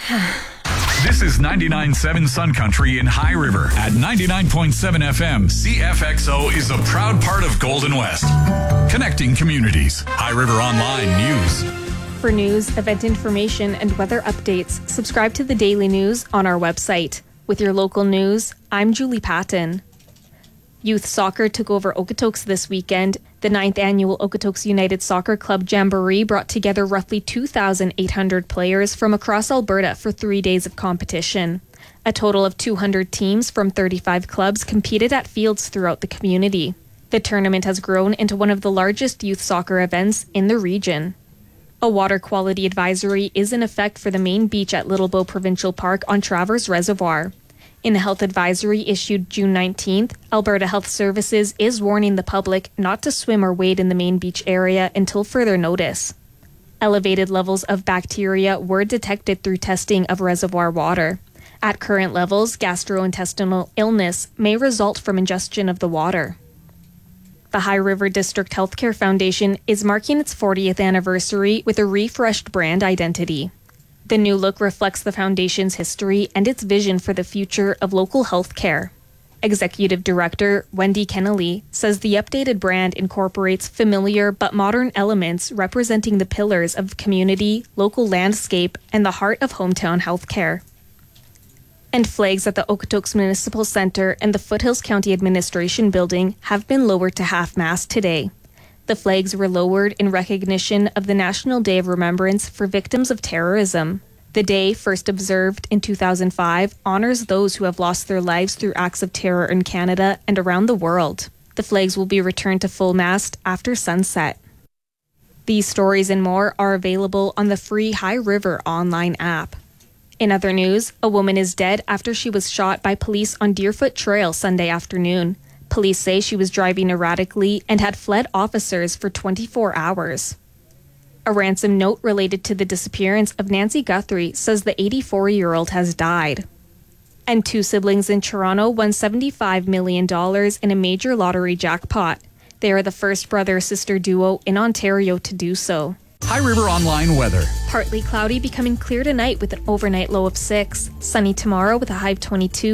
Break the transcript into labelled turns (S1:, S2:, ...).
S1: This is 99.7 Sun Country in High River. At 99.7 FM, CFXO is a proud part of Golden West. Connecting communities. High River Online News.
S2: For news, event information, and weather updates, subscribe to the Daily News on our website. With your local news, I'm Julie Patton. Youth soccer took over Okotoks this weekend. The 9th annual Okotoks United Soccer Club Jamboree brought together roughly 2,800 players from across Alberta for 3 days of competition. A total of 200 teams from 35 clubs competed at fields throughout the community. The tournament has grown into one of the largest youth soccer events in the region. A water quality advisory is in effect for the main beach at Little Bow Provincial Park on Travers Reservoir. In a health advisory issued June 19th, Alberta Health Services is warning the public not to swim or wade in the main beach area until further notice. Elevated levels of bacteria were detected through testing of reservoir water. At current levels, gastrointestinal illness may result from ingestion of the water. The High River District Healthcare Foundation is marking its 40th anniversary with a refreshed brand identity. The new look reflects the foundation's history and its vision for the future of local health care. Executive Director Wendy Kennelly says the updated brand incorporates familiar but modern elements representing the pillars of community, local landscape, and the heart of hometown healthcare. And flags at the Okotoks Municipal Centre and the Foothills County Administration Building have been lowered to half-mast today. The flags were lowered in recognition of the National Day of Remembrance for Victims of Terrorism. The day, first observed in 2005, honors those who have lost their lives through acts of terror in Canada and around the world. The flags will be returned to full mast after sunset. These stories and more are available on the free High River online app. In other news, a woman is dead after she was shot by police on Deerfoot Trail Sunday afternoon. Police say she was driving erratically and had fled officers for 24 hours. A ransom note related to the disappearance of Nancy Guthrie says the 84-year-old has died. And two siblings in Toronto won $75 million in a major lottery jackpot. They are the first brother-sister duo in Ontario to do so.
S1: High River Online weather.
S2: Partly cloudy, becoming clear tonight with an overnight low of 6. Sunny tomorrow with a high of 22.